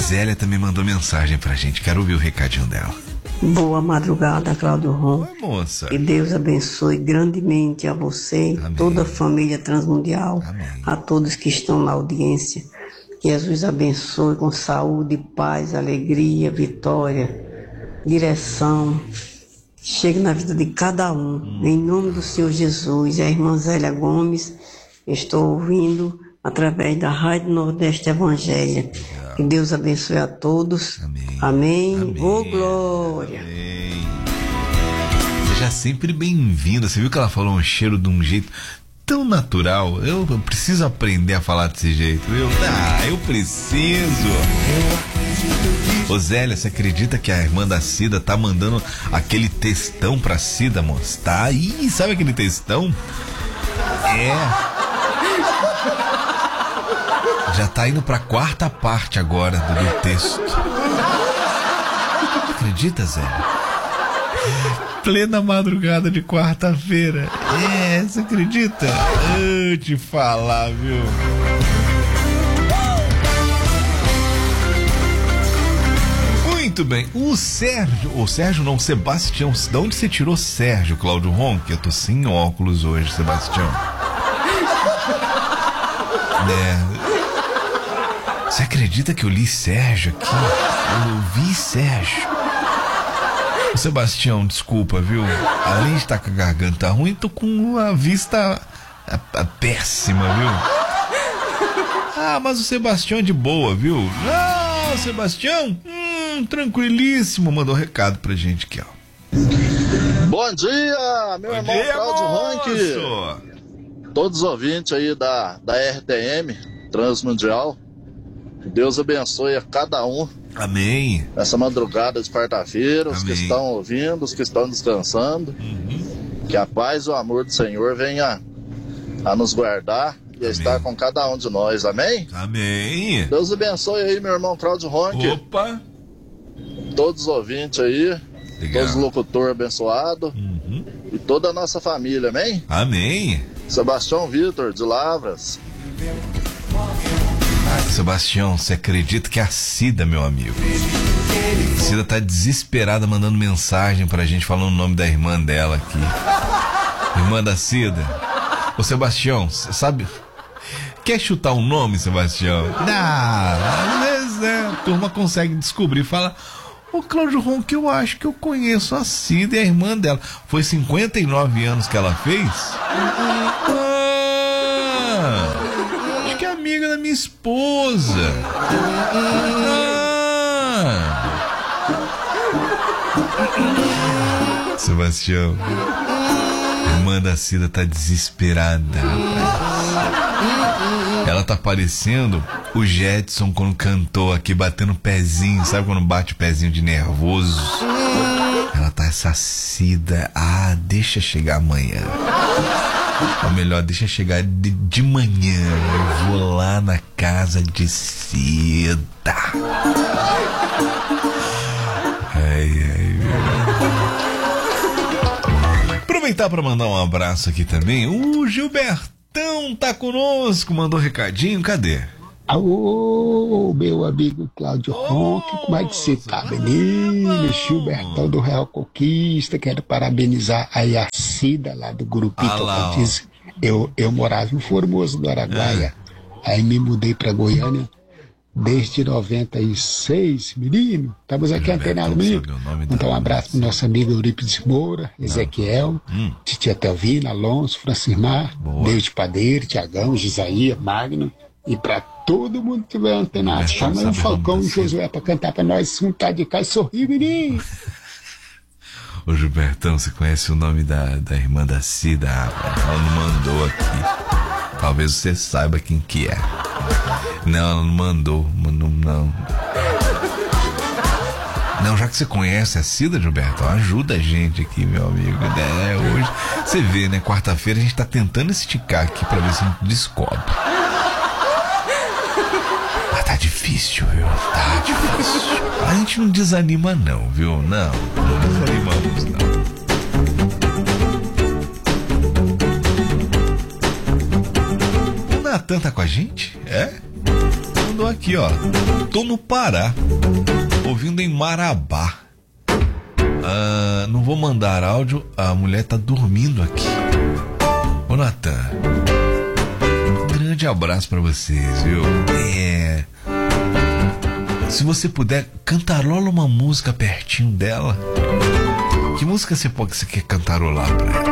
Zélia também mandou mensagem pra gente. Quero ouvir o recadinho dela. Boa madrugada, Cláudio Ron. Oi, moça. Que Deus abençoe grandemente a você, Amém. toda a família Transmundial, Amém. a todos que estão na audiência. Que Jesus abençoe com saúde, paz, alegria, vitória, direção. Chegue na vida de cada um, em nome do Senhor Jesus. E a irmã Zélia Gomes, estou ouvindo através da Rádio Nordeste Evangelha. Que Deus abençoe a todos. Amém. Amém. Amém. Ô, glória. Amém. Seja sempre bem-vinda. Você viu que ela falou um cheiro de um jeito tão natural? Eu preciso aprender a falar desse jeito. Eu preciso. Ô Zélia, você acredita que a irmã da Cida tá mandando aquele textão pra Cida, moça? Tá aí, sabe aquele textão? Já tá indo pra quarta parte agora do texto. Acredita, Zélia? Plena madrugada de quarta-feira. Você acredita? Eu te falar, viu? Muito bem, o Sebastião, de onde você tirou Sérgio, Cláudio Ron? Que eu tô sem óculos hoje, Sebastião. Você acredita que eu li Sérgio aqui? Eu ouvi Sérgio. Ô, Sebastião, desculpa, viu? Além de estar com a garganta ruim, tô com a vista péssima, viu? Mas o Sebastião é de boa, viu? Não, Sebastião, tranquilíssimo, mandou um recado pra gente aqui, ó. Bom dia, meu irmão Cláudio Rank. Todos os ouvintes aí da RTM Transmundial. Deus abençoe a cada um. Amém. Nessa madrugada de quarta-feira, os que estão ouvindo, os que estão descansando. Que a paz e o amor do Senhor venha a nos guardar e a estar com cada um de nós. Amém? Amém. Deus abençoe aí, meu irmão Cláudio Ronque. Opa. Todos os ouvintes aí. Legal. Todos os locutores abençoados. E toda a nossa família. Amém? Amém. Sebastião Vitor, de Lavras. Sebastião, você acredita que é a Cida, meu amigo? A Cida tá desesperada mandando mensagem pra gente falando o nome da irmã dela aqui. Irmã da Cida. Ô Sebastião, sabe? Quer chutar um nome, Sebastião? Não, às vezes a turma consegue descobrir. Fala, ô Cláudio Ron, que eu acho que eu conheço a Cida e a irmã dela. Foi 59 anos que ela fez? Acho que é amiga da minha esposa. Sebastião, a irmã da Cida tá desesperada. Ela tá parecendo o Jetson quando cantou aqui, batendo pezinho. Sabe quando bate o pezinho de nervoso? Ela tá essa Cida. Deixa chegar amanhã. Ou melhor, deixa chegar de manhã. Eu vou lá na casa de Cida. Aproveitar para mandar um abraço aqui também. O Gilbertão tá conosco, mandou um recadinho. Cadê? Alô, meu amigo Cláudio Ronque, como é que você tá, menino? Gilbertão do Real Conquista, quero parabenizar aí a Cida lá do Grupo Tocantins. Eu morava em Formoso do Araguaia, aí me mudei pra Goiânia desde 96, menino. Estamos aqui antenados, menino. Então um abraço pro nosso amigo Eurípides Moura, Ezequiel, Titia Telvina, Alonso, Francimar, Deus de Padeiro, Tiagão, Gisaías, Magno. E pra todo mundo que tiver antenado, chama aí o Falcão e o Josué pra cantar pra nós, um tá de cá e sorrir, menino. Ô Gilbertão, você conhece o nome da irmã da Cida? Ela não mandou aqui. Talvez você saiba quem que é. Não, ela não mandou. Não, já que você conhece a Cida, Gilberto, ajuda a gente aqui, meu amigo. Hoje, você vê, né? Quarta-feira a gente tá tentando esticar aqui pra ver se a gente descobre. Mas tá difícil, viu? Tá difícil. A gente não desanima não, viu? Não desanimamos não. O Natan tá com a gente? É? Mandou aqui, ó. Tô no Pará, ouvindo em Marabá. Não vou mandar áudio, a mulher tá dormindo aqui. Ô, Natan, um grande abraço pra vocês, viu? Se você puder, cantarola uma música pertinho dela. Que música você quer cantarolar pra ela?